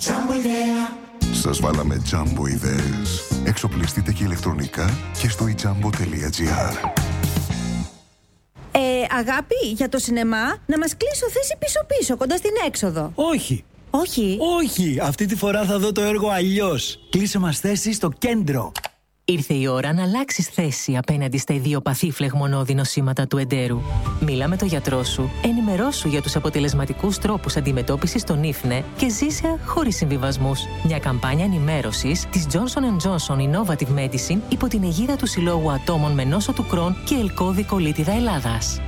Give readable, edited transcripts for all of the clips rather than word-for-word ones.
Σας βάλαμε Jumbo ιδέες. Εξοπλιστείτε και ηλεκτρονικά και στο ijambo.gr. Αγάπη, για το σινεμά, να μας κλείσω θέση πίσω-πίσω, κοντά στην έξοδο. Όχι. Όχι. Όχι, αυτή τη φορά θα δω το έργο αλλιώς. Κλείσε μας θέση στο κέντρο. Ήρθε η ώρα να αλλάξεις θέση απέναντι στα ιδιοπαθή φλεγμονώδη νοσήματα του εντέρου. Μίλα με τον γιατρό σου, ενημερώσου για τους αποτελεσματικούς τρόπους αντιμετώπισης των ύφνε και ζήσε χωρίς συμβιβασμούς. Μια καμπάνια ενημέρωσης της Johnson & Johnson Innovative Medicine υπό την αιγίδα του Συλλόγου Ατόμων με νόσο του Κρόν και ελκώδη κολίτιδα Ελλάδας.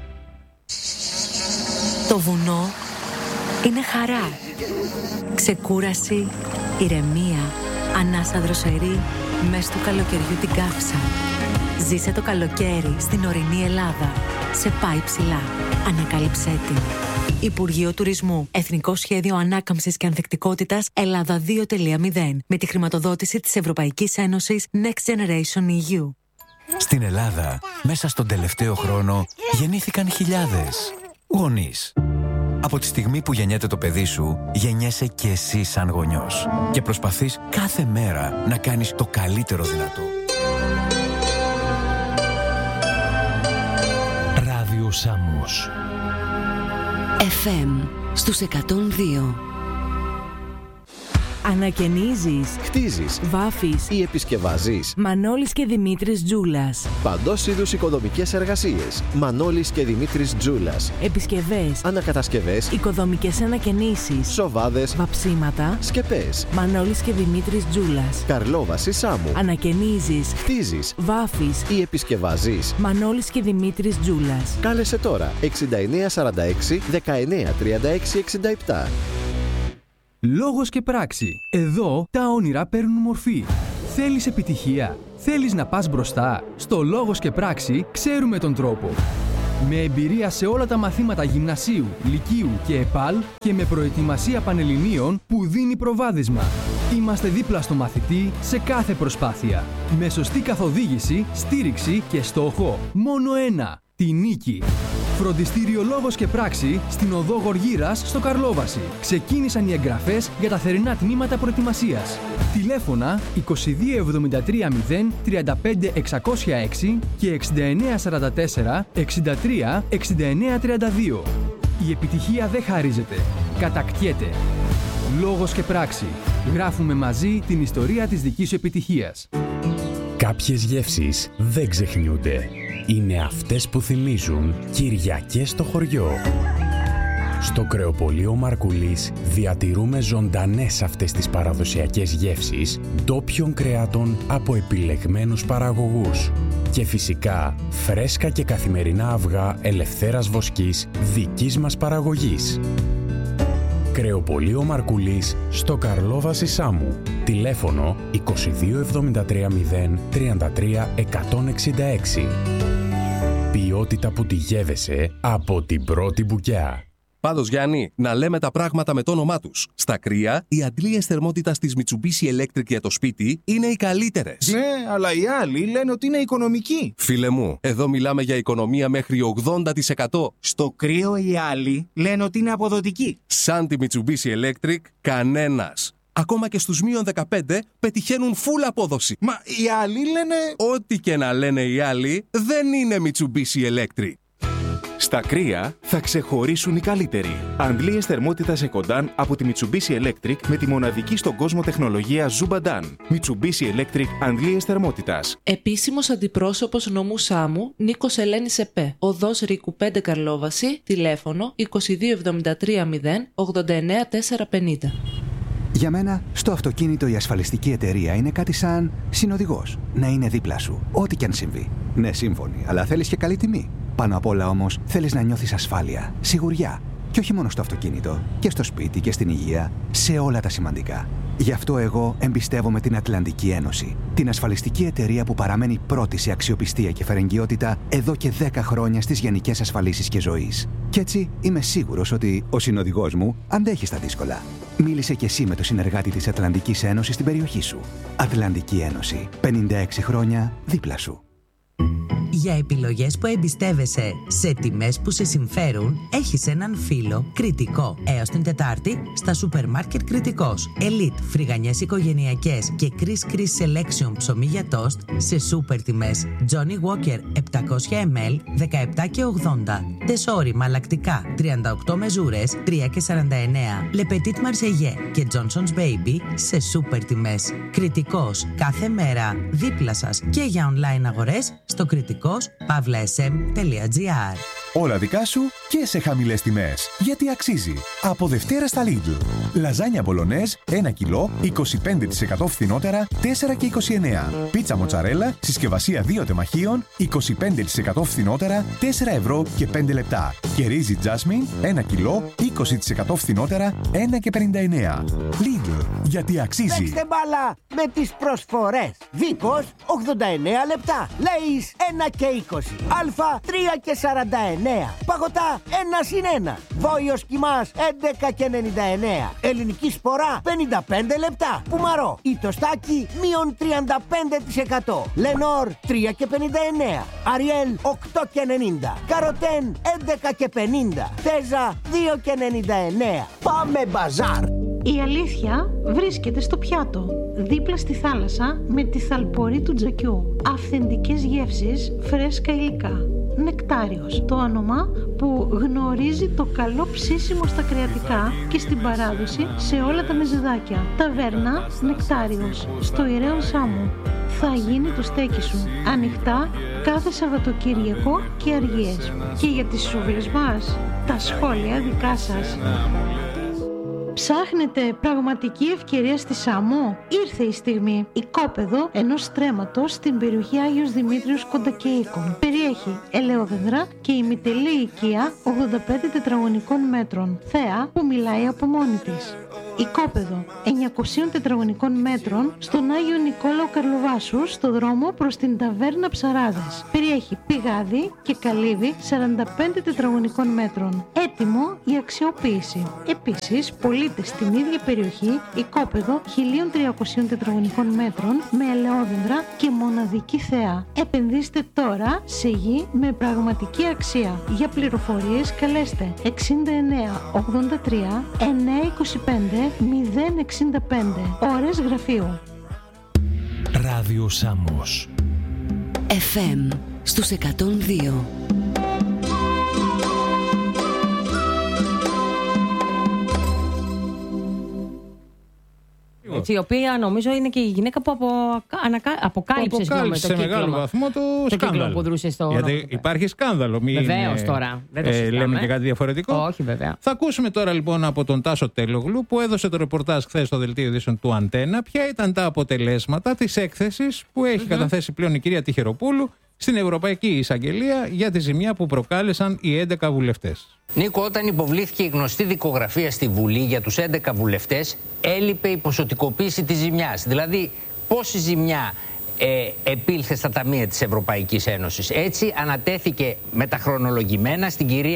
Το βουνό είναι χαρά, ξεκούραση, ηρεμία, ανάσα δροσερή, μες του καλοκαιριού την καύσα. Ζήσε το καλοκαίρι στην ορεινή Ελλάδα. Σε πάει ψηλά. Ανακάλυψέ την. Υπουργείο Τουρισμού. Εθνικό Σχέδιο Ανάκαμψης και Ανθεκτικότητας Ελλάδα 2.0. Με τη χρηματοδότηση της Ευρωπαϊκής Ένωσης Next Generation EU. Στην Ελλάδα, μέσα στον τελευταίο χρόνο, γεννήθηκαν χιλιάδες γονείς. Από τη στιγμή που γεννιέται το παιδί σου, γεννιέσαι και εσύ σαν γονιός. Και προσπαθείς κάθε μέρα να κάνεις το καλύτερο δυνατό. Ράδιο Σάμος. FM στους 102. Ανακαινίζεις, χτίζεις, βάφεις ή επισκευάζεις. Μανώλης και Δημήτρης Τζούλας. Παντός είδους οικοδομικές εργασίες. Μανώλης και Δημήτρης Τζούλας. Επισκευές, ανακατασκευές, οικοδομικές ανακαινήσεις, σοβάδες, βαψίματα, σκεπές. Μανώλης και Δημήτρης Τζούλας. Καρλόβαση Σάμου. Ανακαινίζεις, χτίζεις, βάφεις ή επισκευάζεις. Μανώλης και Δημήτρης Τζούλας. Κάλεσε τώρα 6946 1936 67. Λόγος και πράξη. Εδώ τα όνειρα παίρνουν μορφή. Θέλεις επιτυχία? Θέλεις να πας μπροστά? Στο Λόγος και πράξη ξέρουμε τον τρόπο. Με εμπειρία σε όλα τα μαθήματα γυμνασίου, λυκείου και ΕΠΑΛ και με προετοιμασία πανελληνίων που δίνει προβάδισμα. Είμαστε δίπλα στο μαθητή σε κάθε προσπάθεια. Με σωστή καθοδήγηση, στήριξη και στόχο μόνο ένα: τη νίκη. Φροντιστήριο Λόγος και πράξη στην οδό Γοργύρας στο Καρλόβαση. Ξεκίνησαν οι εγγραφές για τα θερινά τμήματα προετοιμασίας. Τηλέφωνα 2273 0 35 606 και 6944 63 69 32. Η επιτυχία δεν χαρίζεται, κατακτιέται. Λόγος και πράξη. Γράφουμε μαζί την ιστορία της δικής σου επιτυχίας. Κάποιες γεύσεις δεν ξεχνιούνται. Είναι αυτές που θυμίζουν Κυριακές στο χωριό. Στο κρεοπωλείο Μαρκουλής διατηρούμε ζωντανές αυτές τις παραδοσιακές γεύσεις ντόπιων κρεάτων από επιλεγμένους παραγωγούς. Και φυσικά φρέσκα και καθημερινά αυγά ελευθέρας βοσκής δικής μας παραγωγής. Κρεοπωλείο Μαρκουλής στο Καρλόβαση Σάμου. Τηλέφωνο 2273 0 33 166. Ποιότητα που τη γεύεσαι από την πρώτη μπουκιά. Πάντως, Γιάννη, να λέμε τα πράγματα με το όνομά τους. Στα κρύα, οι αντλίες θερμότητας της Mitsubishi Electric για το σπίτι είναι οι καλύτερες. Ναι, αλλά οι άλλοι λένε ότι είναι οικονομικοί. Φίλε μου, εδώ μιλάμε για οικονομία μέχρι 80%. Στο κρύο οι άλλοι λένε ότι είναι αποδοτικοί. Σαν τη Mitsubishi Electric, κανένας. Ακόμα και στους μείον 15 πετυχαίνουν full απόδοση. Μα οι άλλοι λένε... Ό,τι και να λένε οι άλλοι, δεν είναι Mitsubishi Electric. Στα κρύα θα ξεχωρίσουν οι καλύτεροι. Αντλίες θερμότητας Ecodan από τη Mitsubishi Electric με τη μοναδική στον κόσμο τεχνολογία Zubadan. Mitsubishi Electric αντλίες θερμότητας. Επίσημος αντιπρόσωπος νομού Σάμου Νίκος Ελένης ΕΠΕ. Οδός Ρίκου 5 Καρλόβαση. Τηλέφωνο 2273 0 89 450. Για μένα, στο αυτοκίνητο η ασφαλιστική εταιρεία είναι κάτι σαν συνοδηγός. Να είναι δίπλα σου, ό,τι και αν συμβεί. Ναι, σύμφωνοι, αλλά θέλεις και καλή τιμή. Πάνω απ' όλα όμως, θέλεις να νιώθεις ασφάλεια, σιγουριά. Και όχι μόνο στο αυτοκίνητο, και στο σπίτι και στην υγεία, σε όλα τα σημαντικά. Γι' αυτό εγώ εμπιστεύομαι την Ατλαντική Ένωση. Την ασφαλιστική εταιρεία που παραμένει πρώτη σε αξιοπιστία και φερεγγιότητα εδώ και 10 χρόνια στις γενικές ασφαλίσεις και ζωής. Κι έτσι είμαι σίγουρος ότι ο συνοδηγός μου αντέχει στα δύσκολα. Μίλησε κι εσύ με το συνεργάτη της Ατλαντικής Ένωσης στην περιοχή σου. Ατλαντική Ένωση. 56 χρόνια δίπλα σου. Για επιλογές που εμπιστεύεσαι σε τιμές που σε συμφέρουν, έχεις έναν φίλο Κρητικό. Έως την Τετάρτη στα σούπερ μάρκετ Κρητικός. Elite φρυγανιές οικογενειακές και Chris Chris Selection ψωμί για τόστ σε σούπερ τιμές. Johnny Walker 700 ml 17 και 80. Τεσόρι μαλακτικά 38 μεζούρες 3 και 49. Le Petit Marseillais και Johnson's Baby σε σούπερ τιμές. Κρητικός κάθε μέρα δίπλα σας και για online αγορές στο kritikos.sm.gr. Όλα δικά σου και σε χαμηλές τιμές. Γιατί αξίζει. Από Δευτέρα στα Lidl. Λαζάνια μπολονέζ 1 κιλό 25% φθηνότερα 4 και 29. Πίτσα μοτσαρέλα συσκευασία 2 τεμαχίων 25% φθηνότερα 4 ευρώ και 5 λεπτά. Και ρύζι Jasmine 1 κιλό 20% φθηνότερα 1 και 59. Lidl. Γιατί αξίζει. Παίξτε μπάλα με τις προσφορές. Βίκος 89 λεπτά. Λέις 1 και 20. Αλφα 3 και 49. Παγωτά 1+1. Βόηος κοιμάς 11 και 99. Ελληνική σπορά 55 λεπτά. Πουμαρό ή τοστάκι μείον 35%. Λενόρ 3 και 59. Αριέλ 8 και 90. Καροτέν 11 και 50. Τέζα 2 και 99. Πάμε μπαζάρ. Η αλήθεια βρίσκεται στο πιάτο, δίπλα στη θάλασσα με τη θαλπορή του Τζακιού. Αυθεντικές γεύσεις, φρέσκα υλικά. Νεκτάριος, το όνομα που γνωρίζει το καλό ψήσιμο στα κρεατικά και στην παράδοση σε όλα τα μεζεδάκια. Ταβέρνα Νεκτάριος, στο Ηραίον Σάμου. Θα γίνει το στέκι σου. Ανοιχτά κάθε Σαββατοκύριακο και αργίες. Και για τις σούβλες μας, τα σχόλια δικά σας. Ψάχνετε πραγματική ευκαιρία στη Σάμο? Ήρθε η στιγμή. Οικόπεδο ενός στρέμματος στην περιοχή Άγιος Δημήτριος Κοντακεΐκων. Περιέχει ελαιόδεντρα και ημιτελή οικία 85 τετραγωνικών μέτρων. Θέα που μιλάει από μόνη της. Οικόπεδο 900 τετραγωνικών μέτρων στον Άγιο Νικόλαο Καρλοβάσου, στο δρόμο προς την ταβέρνα Ψαράδας. Περιέχει πηγάδι και καλύβι 45 τετραγωνικών μέτρων. Έτοιμο η αξιοποίηση. Επίσης, πωλείται στην ίδια περιοχή οικόπεδο 1300 τετραγωνικών μέτρων με ελαιόδεντρα και μοναδική θέα. Επενδύστε τώρα σε γη με πραγματική αξία. Για πληροφορίες καλέστε 69 83 925 065. Ώρες γραφείου. Ράδιο Σάμος. FM στους 102. Έτσι, η οποία νομίζω είναι και η γυναίκα που αποκάλυψε σε μεγάλο βαθμό το σκάνδαλο που δρούσε στο. Γιατί υπάρχει σκάνδαλο. Βεβαίως τώρα. Δεν το λέμε και κάτι διαφορετικό. Όχι, βέβαια. Θα ακούσουμε τώρα λοιπόν από τον Τάσο Τελογλου που έδωσε το ρεπορτάζ χθες στο δελτίο ειδήσεων του Αντένα ποια ήταν τα αποτελέσματα της έκθεσης που έχει καταθέσει πλέον η κυρία Τιχεροπούλου στην Ευρωπαϊκή Εισαγγελία για τη ζημιά που προκάλεσαν οι 11 βουλευτές. Νίκο, όταν υποβλήθηκε η γνωστή δικογραφία στη Βουλή για τους 11 βουλευτές, έλειπε η ποσοτικοποίηση της ζημιάς. Δηλαδή, πόση ζημιά επήλθε στα ταμεία της Ευρωπαϊκής Ένωσης. Έτσι, ανατέθηκε μεταχρονολογημένα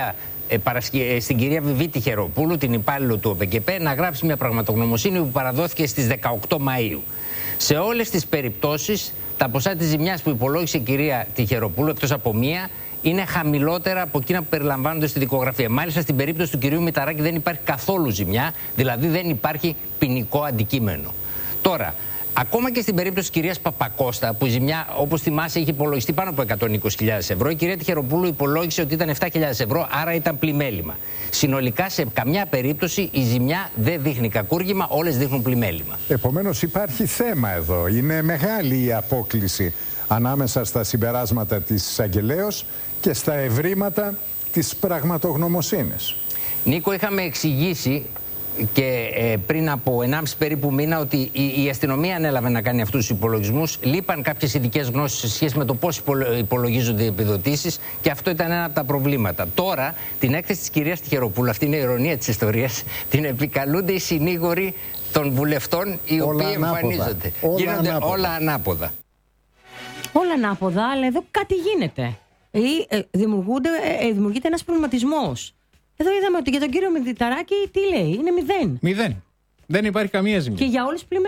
στην κυρία Βιβί Τιχεροπούλου, την υπάλληλο του ΟΠΕΚΕΠΕ, να γράψει μια πραγματογνωμοσύνη που παραδόθηκε στις 18 Μαΐου. Σε όλες τις περιπτώσεις, τα ποσά της ζημιάς που υπολόγισε η κυρία Τιχεροπούλου, εκτός από μία, είναι χαμηλότερα από εκείνα που περιλαμβάνονται στη δικογραφία. Μάλιστα, στην περίπτωση του κυρίου Μηταράκη δεν υπάρχει καθόλου ζημιά, δηλαδή δεν υπάρχει ποινικό αντικείμενο. Τώρα, ακόμα και στην περίπτωση της κυρίας Παπακώστα, που η ζημιά, όπως θυμάσαι, είχε υπολογιστεί πάνω από 120.000 ευρώ, η κυρία Τιχεροπούλου υπολόγισε ότι ήταν 7.000 ευρώ, άρα ήταν πλημέλημα. Συνολικά, σε καμιά περίπτωση η ζημιά δεν δείχνει κακούργημα, όλες δείχνουν πλημέλημα. Επομένως, υπάρχει θέμα εδώ. Είναι μεγάλη η απόκλιση ανάμεσα στα συμπεράσματα της εισαγγελέως και στα ευρήματα της πραγματογνωμοσύνης. Νίκο, είχαμε εξηγήσει και πριν από 1,5 περίπου μήνα ότι η αστυνομία ανέλαβε να κάνει αυτούς τους υπολογισμούς. Λείπαν κάποιες ειδικές γνώσεις σε σχέση με το πώς υπολογίζονται οι επιδοτήσεις και αυτό ήταν ένα από τα προβλήματα. Τώρα, την έκθεση της κυρίας Τιχεροπούλου, αυτή είναι η ειρωνία της ιστορίας, την επικαλούνται οι συνήγοροι των βουλευτών οι οποίοι εμφανίζονται. Γίνονται όλα ανάποδα. Όλα ανάποδα, αλλά εδώ κάτι γίνεται. Δημιουργείται ένας προβληματισμός. Εδώ είδαμε ότι για τον κύριο Μηταράκη τι λέει, είναι 0. 0. Δεν υπάρχει καμία ζημιά. Και για όλους πλημέλημα.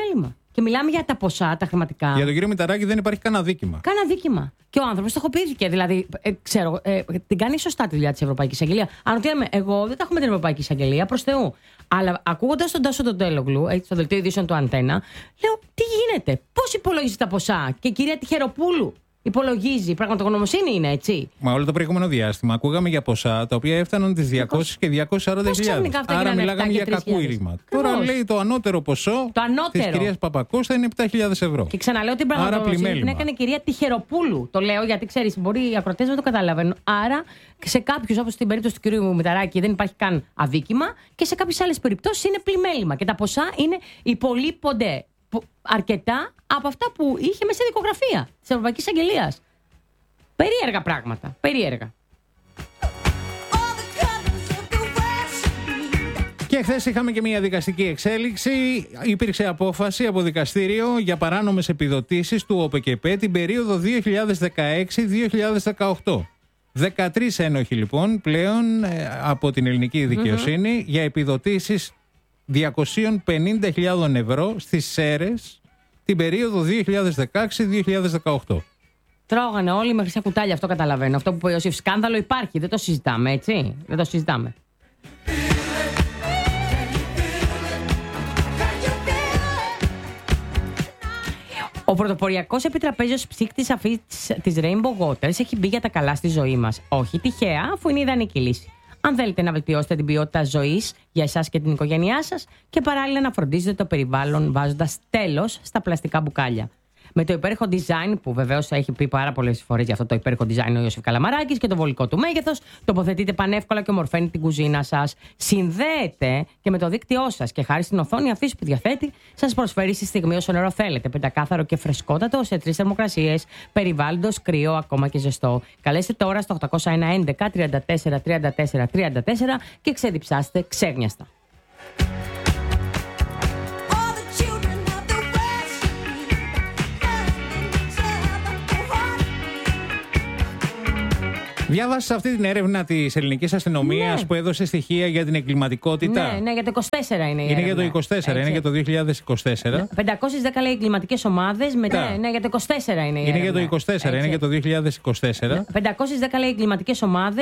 Και μιλάμε για τα ποσά, τα χρηματικά. Για τον κύριο Μητσοτάκη δεν υπάρχει κανένα δίκημα. Κάνα δίκημα. Και ο άνθρωπος στοχοποιήθηκε. Δηλαδή, την κάνει σωστά τη δουλειά της Ευρωπαϊκής Εισαγγελίας. Αναρωτιέμαι, εγώ δεν τα έχω με την Ευρωπαϊκή Εισαγγελία, προς Θεού. Αλλά ακούγοντας τον Τάσο τον Τελογλου, στο δελτίο ειδήσεων του Αντένα, λέω τι γίνεται, πώς υπολογίζει τα ποσά. Και η κυρία Τιχεροπούλου υπολογίζει. Πραγματογνωμοσύνη είναι, έτσι. Μα όλο το προηγούμενο διάστημα ακούγαμε για ποσά τα οποία έφταναν τις 200 και 240.000. Άρα μιλάγαμε για κακούργημα. Τώρα λέει το ανώτερο ποσό της κυρίας Παπακώστα είναι 7.000 ευρώ. Και ξαναλέω την πραγματογνωμοσύνη την έκανε η κυρία Τιχεροπούλου. Το λέω γιατί ξέρεις, μπορεί οι ακροατές να το καταλαβαίνουν. Άρα σε κάποιους, όπως στην περίπτωση του κυρίου Μητσοτάκη, δεν υπάρχει καν αδίκημα και σε κάποιες άλλες περιπτώσεις είναι πλημέλημα. Και τα ποσά είναι υπολείπονται αρκετά από αυτά που είχε μέσα στη δικογραφία της Ευρωπαϊκής Αγγελίας. Περίεργα πράγματα. Περίεργα. Και χθες είχαμε και μια δικαστική εξέλιξη. Υπήρξε απόφαση από δικαστήριο για παράνομες επιδοτήσεις του ΟΠΕΚΕΠΕ την περίοδο 2016-2018. 13 ένοχοι λοιπόν πλέον από την ελληνική δικαιοσύνη για επιδοτήσεις 250.000 ευρώ στις ΣΕΡΕΣ την περίοδο 2016-2018. Τρώγανε όλοι με χρυσά κουτάλια, αυτό καταλαβαίνω. Αυτό που είπε ο Ιωσήφ, σκάνδαλο υπάρχει, δεν το συζητάμε, έτσι. Δεν το συζητάμε. Ο πρωτοποριακός επιτραπέζιος ψύκτης αφής της Rainbow Waters έχει μπει για τα καλά στη ζωή μας. Όχι τυχαία, αφού είναι ιδανική λύση. Αν θέλετε να βελτιώσετε την ποιότητα ζωής για εσάς και την οικογένειά σας και παράλληλα να φροντίζετε το περιβάλλον βάζοντας τέλος στα πλαστικά μπουκάλια. Με το υπέροχο design, που βεβαίως έχει πει πάρα πολλές φορές για αυτό το υπέροχο design ο Ιωσήφ Καλαμαράκης και το βολικό του μέγεθος, τοποθετείτε πανεύκολα και ομορφαίνει την κουζίνα σας. Συνδέεται και με το δίκτυό σας και χάρη στην οθόνη αφής που διαθέτει, σας προσφέρει στη στιγμή όσο νερό θέλετε. Πεντακάθαρο και φρεσκότατο σε 3 θερμοκρασίες, περιβάλλοντος κρύο, ακόμα και ζεστό. Καλέστε τώρα στο 801 11 34 34 34 και ξεδιψάστε ξέγνιαστα. Διάβασες αυτή την έρευνα της ελληνικής αστυνομίας που έδωσε στοιχεία για την εγκληματικότητα? Ναι, για το 24 είναι η Είναι έρευνα. για το 24, είναι για το 2024. 510 λέει εγκληματικές ομάδες. Ναι, για το 24 είναι η έρευνα. Είναι για το 24, είναι για το 2024. 510 λέει εγκληματικές ομάδες.